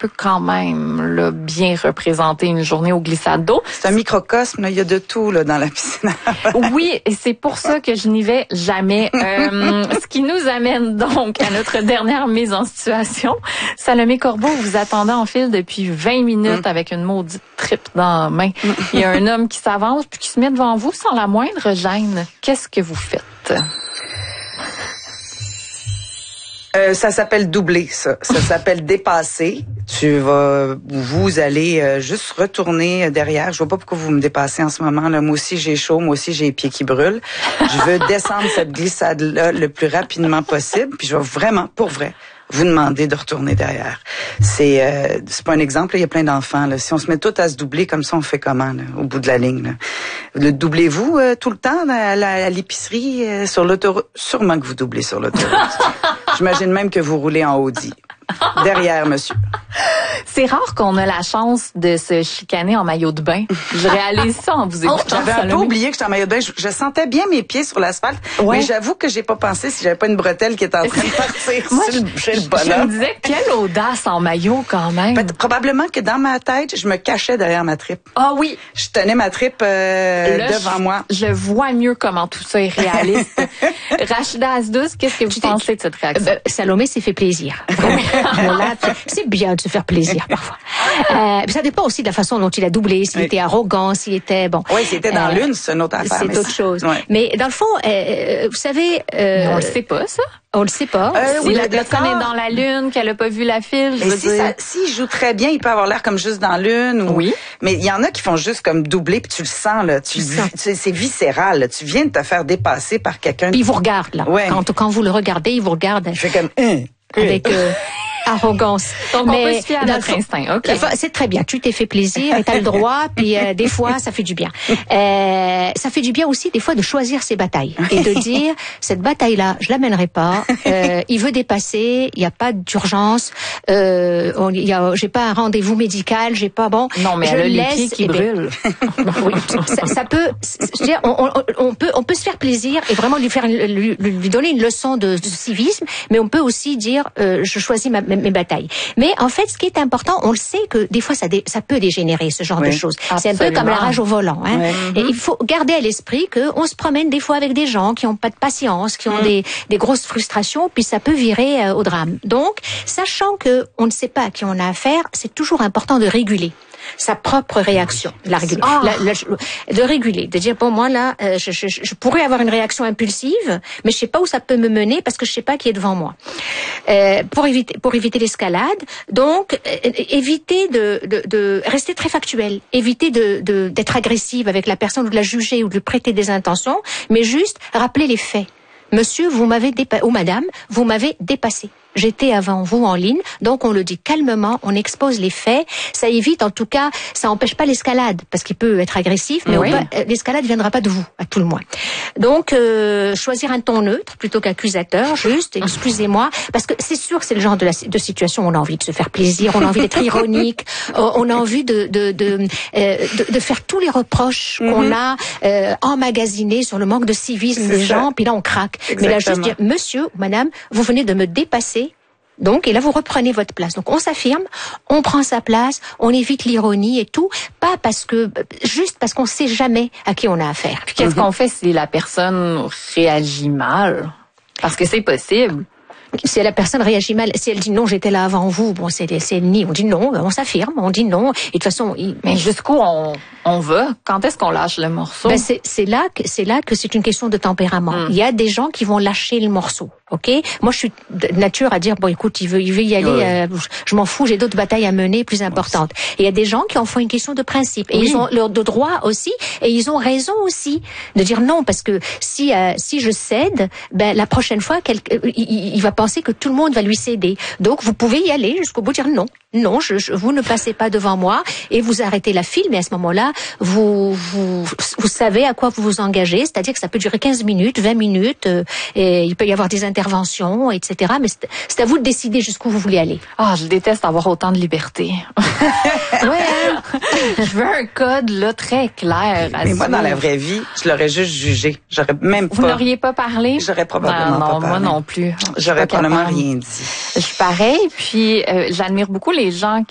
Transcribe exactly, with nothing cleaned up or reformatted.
peut quand même là, bien représenter une journée au glissade d'eau. C'est un microcosme, là. Il y a de tout là dans la piscine. Oui, et c'est pour ça que je n'y vais jamais. Euh, ce qui nous amène donc à notre dernière mise en situation. Salomé Corbeau, vous attendez en file depuis vingt minutes mm. avec une maudite tripe dans la main. Mm. Il y a un homme qui s'avance puis qui se met devant vous sans la moindre gêne. Qu'est-ce que vous faites? Euh, ça s'appelle doubler, ça. Ça s'appelle dépasser. Tu vas, vous allez euh, juste retourner derrière. Je vois pas pourquoi vous me dépassez en ce moment. Là, moi aussi j'ai chaud, moi aussi j'ai les pieds qui brûlent. Je veux descendre cette glissade-là le plus rapidement possible. Puis je vais vraiment, pour vrai, vous demander de retourner derrière. C'est, euh, c'est pas un exemple. Là, il y a plein d'enfants. Là. Si on se met tous à se doubler comme ça, on fait comment là, au bout de la ligne? Là? Le doublez-vous euh, tout le temps à, à, à l'épicerie, euh, sur l'autoroute? Sûrement que vous doublez sur l'autoroute. J'imagine même que vous roulez en Audi. Derrière, monsieur. C'est rare qu'on a la chance de se chicaner en maillot de bain. Je réalise ça en vous écoutant. J'avais un peu oublié que j'étais en maillot de bain. Je, je sentais bien mes pieds sur l'asphalte, ouais. mais j'avoue que j'ai pas pensé si j'avais pas une bretelle qui était en train de partir Moi, sur je, le bonhomme. Je me disais, quelle audace en maillot quand même. Peut- probablement que dans ma tête, je me cachais derrière ma tripe. Ah oui. Je tenais ma tripe euh, Là, devant je, moi. Je vois mieux comment tout ça est réaliste. Rachida Asdous, qu'est-ce que vous tu pensez de cette réaction? Euh, Salomé s'est fait plaisir. Là, c'est bien de se faire plaisir parfois. Euh, ça dépend aussi de la façon dont il a doublé, s'il oui. était arrogant, s'il était bon. Oui, s'il était dans euh, l'une, c'est une autre affaire. C'est autre chose. Ouais. Mais dans le fond, euh, vous savez, euh, on le sait pas ça. On le sait pas. Euh, si oui, la personne est dans la lune, qu'elle a pas vu la file, je mais veux si dire. Ça, s'il joue très bien, il peut avoir l'air comme juste dans la lune. Ou... Oui. Mais il y en a qui font juste comme doubler, puis tu le sens là. Tu, tu, tu c'est viscéral. Là. Tu viens de te faire dépasser par quelqu'un. Puis il vous regarde là. Ouais. Quand quand vous le regardez, il vous regarde. Je fais comme. Hein, avec. Euh, arrogance. Donc, mais on peut se fier à notre fond, instinct. Okay. C'est très bien. Tu t'es fait plaisir et t'as le droit. Puis euh, des fois, ça fait du bien. Euh, ça fait du bien aussi des fois de choisir ses batailles et de dire cette bataille-là, je l'amènerai pas. Euh, il veut dépasser. Il n'y a pas d'urgence. Euh, on, il y a, j'ai pas un rendez-vous médical. J'ai pas bon. Non, mais je elle a laisse, les pieds qui eh brûlent. Oui, ça, ça peut. Je veux dire, on, on, on peut, on peut se faire plaisir et vraiment lui faire, lui, lui donner une leçon de, de civisme, mais on peut aussi dire, euh, je choisis ma, mes batailles. Mais en fait, ce qui est important, on le sait que des fois, ça, dé, ça peut dégénérer, ce genre oui, de choses. Absolument. C'est un peu comme la rage au volant. Hein. Oui. Et il faut garder à l'esprit qu'on se promène des fois avec des gens qui n'ont pas de patience, qui ont mm. des, des grosses frustrations, puis ça peut virer euh, au drame. Donc, sachant que on ne sait pas à qui on a affaire, c'est toujours important de réguler sa propre réaction, la réguler, oh. la, la, de réguler, de dire bon moi là, euh, je, je, je pourrais avoir une réaction impulsive, mais je sais pas où ça peut me mener parce que je sais pas qui est devant moi. Euh, pour éviter, pour éviter l'escalade, donc euh, éviter de, de, de rester très factuel, éviter de, de d'être agressive avec la personne ou de la juger ou de lui prêter des intentions, mais juste rappeler les faits. Monsieur, vous m'avez dépassé, ou madame, vous m'avez dépassé. J'étais avant vous en ligne, donc on le dit calmement, on expose les faits, ça évite en tout cas, ça empêche pas l'escalade, parce qu'il peut être agressif, mais oui. peut, l'escalade viendra pas de vous, à tout le moins. Donc, euh, choisir un ton neutre plutôt qu'accusateur, juste, excusez-moi, parce que c'est sûr que c'est le genre de, la, de situation où on a envie de se faire plaisir, on a envie d'être ironique, on a envie de, de, de, euh, de, de faire tous les reproches mm-hmm. qu'on a euh, emmagasinés sur le manque de civisme c'est des ça. gens, puis là on craque. Exactement. Mais là juste dire, monsieur ou madame, vous venez de me dépasser. Donc, et là, vous reprenez votre place. Donc, on s'affirme, on prend sa place, on évite l'ironie et tout, pas parce que, juste parce qu'on sait jamais à qui on a affaire. Puis, qu'est-ce mm-hmm. qu'on fait si la personne réagit mal? Parce que c'est possible. Si la personne réagit mal, si elle dit non, j'étais là avant vous, bon, c'est, c'est ni, on dit non, on s'affirme, on dit non, et de toute façon, il... mais jusqu'où on, on va? Quand est-ce qu'on lâche le morceau? Ben, c'est, c'est là que, c'est là que c'est une question de tempérament. Mm. Il y a des gens qui vont lâcher le morceau. Ok, moi je suis de nature à dire bon écoute il veut il veut y aller, ouais. euh, je m'en fous, j'ai d'autres batailles à mener plus importantes. Et il y a des gens qui en font une question de principe et oui. ils ont leur de droit aussi et ils ont raison aussi de dire non parce que si euh, si je cède, ben la prochaine fois quel, il, il va penser que tout le monde va lui céder. Donc vous pouvez y aller jusqu'au bout, dire non. Non, je, je, vous ne passez pas devant moi et vous arrêtez la file, mais à ce moment-là, vous, vous, vous savez à quoi vous vous engagez, c'est-à-dire que ça peut durer quinze minutes, vingt minutes, euh, et il peut y avoir des interventions, et cetera. Mais c'est, c'est à vous de décider jusqu'où vous voulez aller. Ah, je déteste avoir autant de liberté. Ouais, je veux un code là très clair. Mais moi, dans la vraie vie, je l'aurais juste jugé. J'aurais même pas. Vous n'auriez pas parlé? J'aurais probablement non, non, pas parlé. Moi non plus. J'aurais probablement rien dit. Je suis pareil, puis euh, j'admire beaucoup les gens